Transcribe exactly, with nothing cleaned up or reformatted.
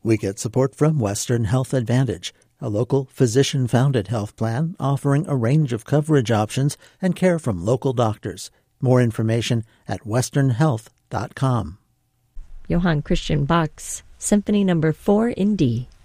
We get support from Western Health Advantage, a local physician-founded health plan offering a range of coverage options and care from local doctors. More information at western health dot com. Johann Christian Bach's Symphony Number four in D.